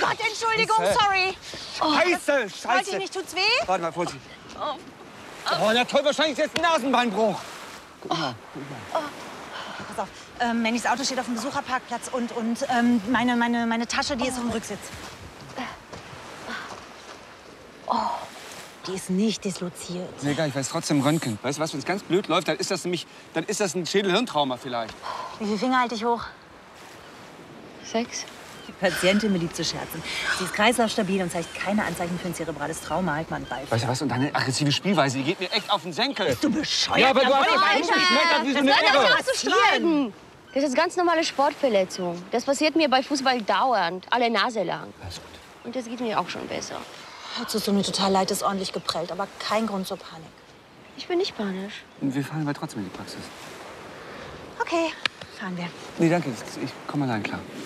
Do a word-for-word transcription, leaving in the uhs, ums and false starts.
Gott, Entschuldigung, sorry. Oh, Scheiße, Scheiße. Wollt ihr nicht, tut's weh? Warte mal, Vorsicht. Oh, oh na toll, wahrscheinlich ist jetzt ein Nasenbeinbruch. Guck mal, guck mal. Oh. Pass auf, ähm, Mannys Auto steht auf dem Besucherparkplatz und, und ähm, meine, meine, meine Tasche, die ist auf dem Rücksitz. Oh. Die ist nicht disloziert. Nee, egal, ich weiß trotzdem Röntgen. Weißt du was, wenn es ganz blöd läuft, dann ist das nämlich, dann ist das ein Schädel-Hirntrauma vielleicht. Wie viele Finger halte ich hoch? Sechs. Die Patientin beliebt zu scherzen. Sie ist kreislaufstabil und zeigt keine Anzeichen für ein zerebrales Trauma. Halt mal einen Ball. Weißt du was, und deine aggressive Spielweise, die geht mir echt auf den Senkel. Bist du bescheuert? Ja, aber du hast Alter, mich geschmettert wie so eine das Irre. war doch zu streiten. Das ist ganz normale Sportverletzung. Das passiert mir bei Fußball dauernd, alle Nase lang. Alles gut. Und das geht mir auch schon besser. Es tut mir total leid, ist ordentlich geprellt, aber kein Grund zur Panik. Ich bin nicht panisch. Und wir fahren aber trotzdem in die Praxis. Okay, fahren wir. Nee, danke, ich komme allein klar.